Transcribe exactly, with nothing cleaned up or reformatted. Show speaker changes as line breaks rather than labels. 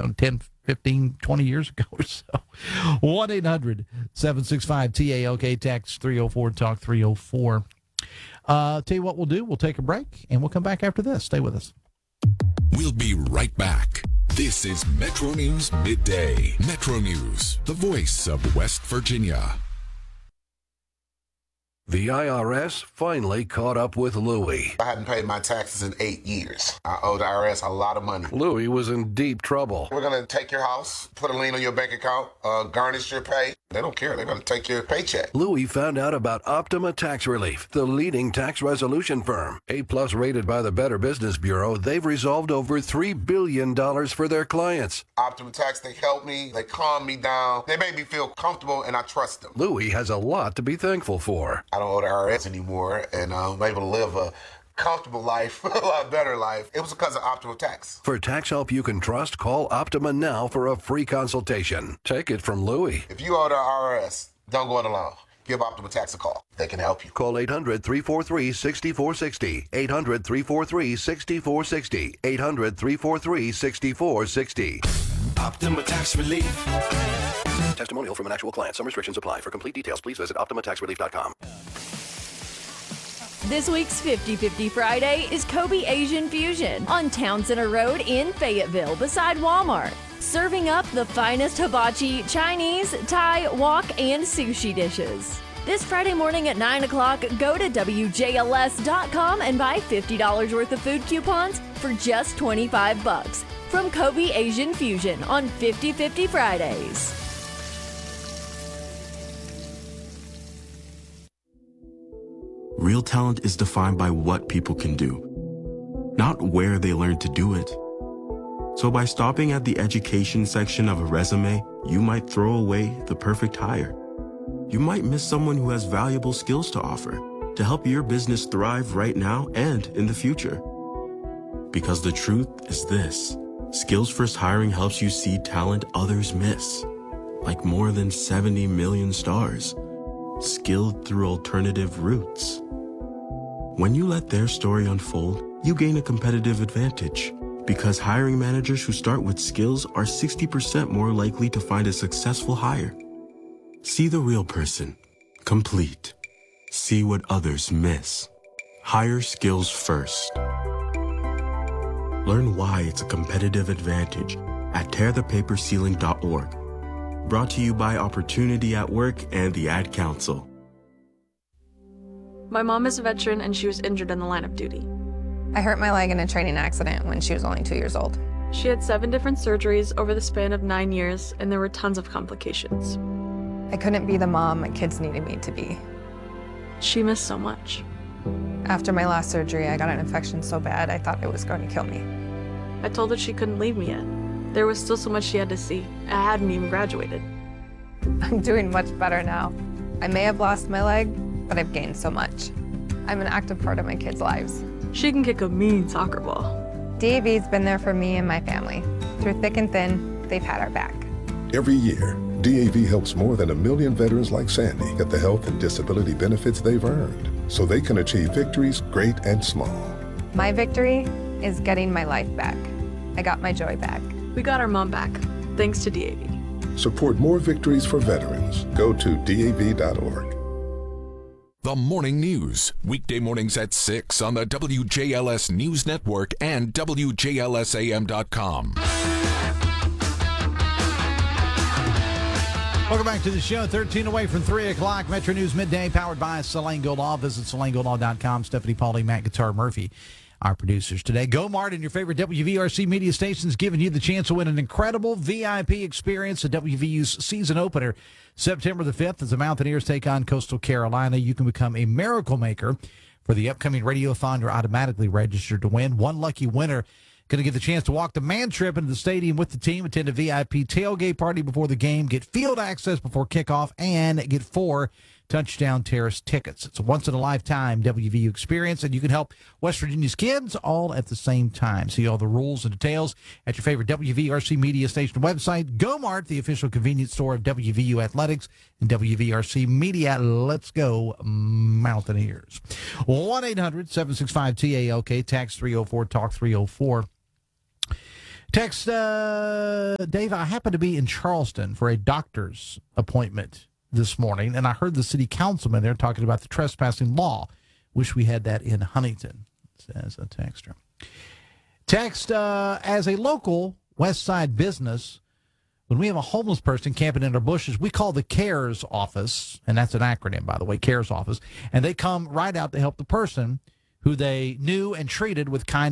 ten, fifteen, twenty years ago or so. one eight hundred seven six five T A L K, text three oh four talk three oh four. Uh, tell you what we'll do. We'll take a break, and we'll come back after this. Stay with us.
We'll be right back. This is Metro News Midday. Metro News, the voice of West Virginia.
The I R S finally caught up with Louie.
I hadn't paid my taxes in eight years. I owe the I R S a lot of money.
Louie was in deep trouble.
We're going to take your house, put a lien on your bank account, uh, garnish your pay. They don't care. They're going to take your paycheck.
Louie found out about Optima Tax Relief, the leading tax resolution firm. A-plus rated by the Better Business Bureau, they've resolved over three billion dollars for their clients.
Optima Tax, they help me. They calm me down. They make me feel comfortable, and I trust them.
Louie has a lot to be thankful for.
I don't owe the I R S anymore, and uh, I'm able to live a comfortable life, a lot better life. It was because of Optima Tax.
For tax help you can trust, call Optima now for a free consultation. Take it from Louie.
If you owe the I R S, don't go it alone. Give Optima Tax a call. They can help you.
Call eight hundred, three four three, six four six zero. eight hundred, three four three, six four six zero. eight hundred, three four three, six four six zero.
Optima Tax Relief.
Testimonial from an actual client. Some restrictions apply. For complete details, please visit optima tax relief dot com.
This week's fifty fifty Friday is Kobe Asian Fusion on Town Center Road in Fayetteville beside Walmart. Serving up the finest hibachi, Chinese, Thai, wok, and sushi dishes. This Friday morning at nine o'clock, go to W J L S dot com and buy fifty dollars worth of food coupons for just twenty-five bucks from Kobe Asian Fusion on fifty fifty Fridays.
Real talent is defined by what people can do, not where they learn to do it. So by stopping at the education section of a resume, you might throw away the perfect hire. You might miss someone who has valuable skills to offer to help your business thrive right now and in the future. Because the truth is this, Skills First Hiring helps you see talent others miss, like more than seventy million stars, skilled through alternative routes. When you let their story unfold, you gain a competitive advantage because hiring managers who start with skills are sixty percent more likely to find a successful hire. See the real person. Complete. See what others miss. Hire skills first. Learn why it's a competitive advantage at tear the paper ceiling dot org. Brought to you by Opportunity at Work and the Ad Council.
My mom is a veteran and she was injured in the line of duty.
I hurt my leg in a training accident when she was only two years old.
She had seven different surgeries over the span of nine years, and there were tons of complications.
I couldn't be the mom my kids needed me to be.
She missed so much.
After my last surgery, I got an infection so bad I thought it was going to kill me.
I told her she couldn't leave me yet. There was still so much she had to see. I hadn't even graduated.
I'm doing much better now. I may have lost my leg, but I've gained so much. I'm an active part of my kids' lives.
She can kick a mean soccer ball.
D A V's been there for me and my family. Through thick and thin, they've had our back.
Every year, D A V helps more than a million veterans like Sandy get the health and disability benefits they've earned, so they can achieve victories great and small.
My victory is getting my life back. I got my joy back.
We got our mom back, thanks to D A V.
Support more victories for veterans. Go to D A V dot org.
The Morning News, weekday mornings at six on the W J L S News Network and W J L S A M dot com.
Welcome back to the show. thirteen away from three o'clock. Metro News Midday, powered by Selene Goldall. Visit Selene Goldall dot com. Stephanie Pauly, Matt Guitar Murphy, our producers today. GoMart and your favorite W V R C media stations giving you the chance to win an incredible V I P experience at W V U's season opener September the fifth as the Mountaineers take on Coastal Carolina. You can become a miracle maker for the upcoming Radiothon. You're automatically registered to win. One lucky winner going to get the chance to walk the man trip into the stadium with the team, attend a V I P tailgate party before the game, get field access before kickoff, and get four Touchdown Terrace tickets. It's a once-in-a-lifetime W V U experience, and you can help West Virginia's kids all at the same time. See all the rules and details at your favorite W V R C media station website. GoMart, the official convenience store of W V U Athletics and W V R C Media. Let's go, Mountaineers. one eight hundred seven six five T A L K, tax three oh four, talk three oh four. Text, uh, Dave, I happen to be in Charleston for a doctor's appointment this morning, and I heard the city councilman there talking about the trespassing law. Wish we had that in Huntington, says a texter. Text, uh, as a local West Side business, when we have a homeless person camping in our bushes, we call the CARES office, and that's an acronym, by the way, CARES office, and they come right out to help the person who they knew and treated with kindness